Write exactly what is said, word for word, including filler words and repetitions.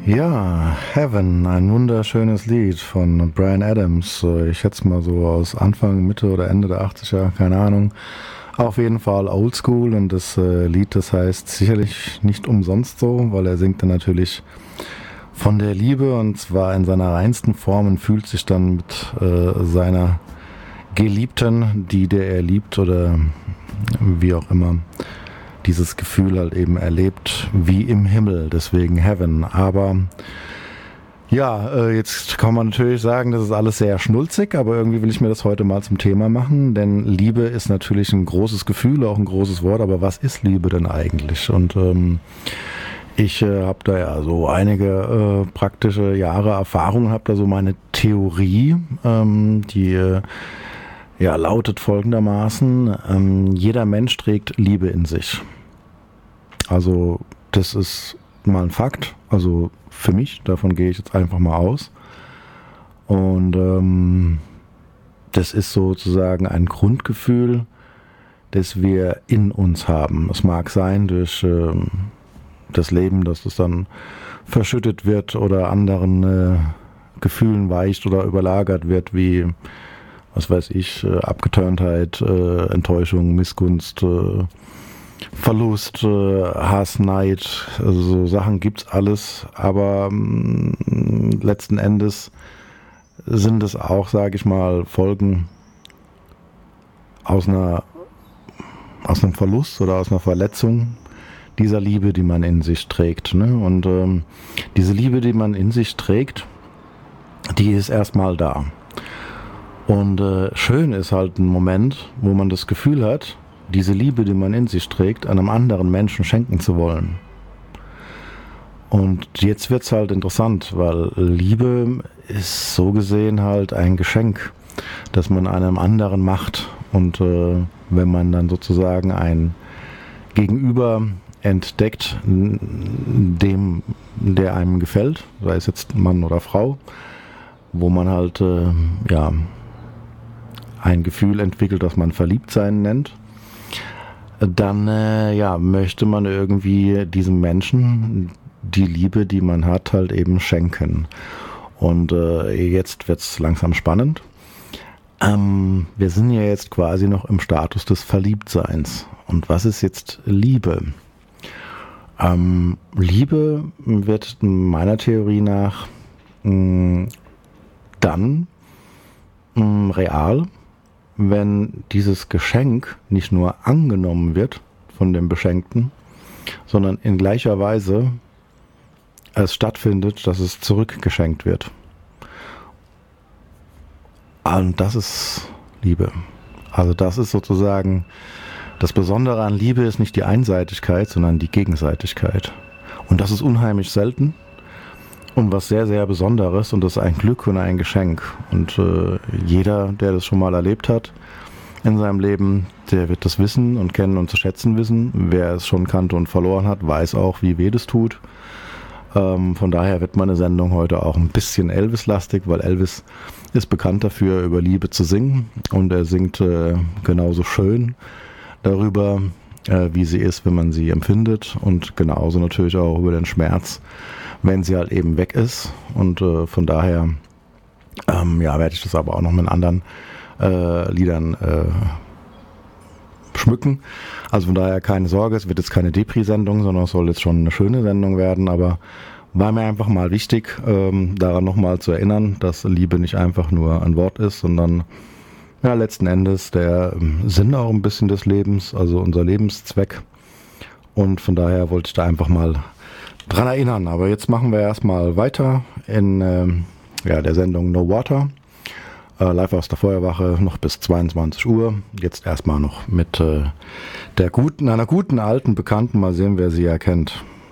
Ja, Heaven, ein wunderschönes Lied von Bryan Adams. Ich schätze mal so aus Anfang, Mitte oder Ende der achtziger, keine Ahnung. Auf jeden Fall Oldschool, und das äh, Lied, das heißt sicherlich nicht umsonst so, weil er singt dann natürlich von der Liebe, und zwar in seiner reinsten Form, und fühlt sich dann mit äh, seiner Geliebten, die der er liebt oder wie auch immer, dieses Gefühl halt eben erlebt, wie im Himmel, deswegen Heaven. Aber ja, äh, jetzt kann man natürlich sagen, das ist alles sehr schnulzig, aber irgendwie will ich mir das heute mal zum Thema machen, denn Liebe ist natürlich ein großes Gefühl, auch ein großes Wort, aber was ist Liebe denn eigentlich? Und ähm, ich äh, habe da ja so einige äh, praktische Jahre Erfahrung, habe da so meine Theorie, ähm, die äh, ja, lautet folgendermaßen: ähm, Jeder Mensch trägt Liebe in sich. Also das ist mal ein Fakt, also für mich, davon gehe ich jetzt einfach mal aus. Und ähm, das ist sozusagen ein Grundgefühl, das wir in uns haben. Es mag sein durch ähm, das Leben, dass es dann verschüttet wird oder anderen äh, Gefühlen weicht oder überlagert wird, wie, was weiß ich, äh, Abgeturntheit, äh, Enttäuschung, Missgunst, äh, Verlust, äh, Hass, Neid, also so Sachen gibt's alles, aber mh, letzten Endes sind es auch, sage ich mal, Folgen aus einer aus einem Verlust oder aus einer Verletzung dieser Liebe, die man in sich trägt, ne? Und ähm, diese Liebe, die man in sich trägt, die ist erstmal da. Und äh, schön ist halt ein Moment, wo man das Gefühl hat, diese Liebe, die man in sich trägt, einem anderen Menschen schenken zu wollen. Und jetzt wird's halt interessant, weil Liebe ist so gesehen halt ein Geschenk, das man einem anderen macht. Und äh, wenn man dann sozusagen ein Gegenüber entdeckt, dem, der einem gefällt, sei es jetzt Mann oder Frau, wo man halt äh, ja ein Gefühl entwickelt, das man Verliebtsein nennt, dann äh, ja, möchte man irgendwie diesem Menschen die Liebe, die man hat, halt eben schenken. Und äh, jetzt wird's langsam spannend. Ähm, wir sind ja jetzt quasi noch im Status des Verliebtseins. Und was ist jetzt Liebe? Ähm, Liebe wird meiner Theorie nach mh, dann mh, real, wenn dieses Geschenk nicht nur angenommen wird von dem Beschenkten, sondern in gleicher Weise es stattfindet, dass es zurückgeschenkt wird. Und das ist Liebe. Also das ist sozusagen das Besondere an Liebe, ist nicht die Einseitigkeit, sondern die Gegenseitigkeit. Und das ist unheimlich selten und was sehr, sehr Besonderes, und das ist ein Glück und ein Geschenk. Und äh, jeder, der das schon mal erlebt hat in seinem Leben, der wird das wissen und kennen und zu schätzen wissen. Wer es schon kannte und verloren hat, weiß auch, wie weh das tut. Ähm, von daher wird meine Sendung heute auch ein bisschen Elvis-lastig, weil Elvis ist bekannt dafür, über Liebe zu singen. Und er singt äh, genauso schön darüber, äh, wie sie ist, wenn man sie empfindet. Und genauso natürlich auch über den Schmerz, wenn sie halt eben weg ist. Und äh, von daher ähm, ja, werde ich das aber auch noch mit anderen äh, Liedern äh, schmücken. Also von daher keine Sorge, es wird jetzt keine Depri-Sendung, sondern es soll jetzt schon eine schöne Sendung werden, aber war mir einfach mal wichtig, ähm, daran nochmal zu erinnern, dass Liebe nicht einfach nur ein Wort ist, sondern ja, letzten Endes der Sinn auch ein bisschen des Lebens, also unser Lebenszweck. Und von daher wollte ich da einfach mal dran erinnern. Aber jetzt machen wir erstmal weiter in ähm, ja, der Sendung No Water. Äh, live aus der Feuerwache noch bis zweiundzwanzig Uhr. Jetzt erstmal noch mit äh, der guten, einer guten alten Bekannten. Mal sehen, wer sie erkennt.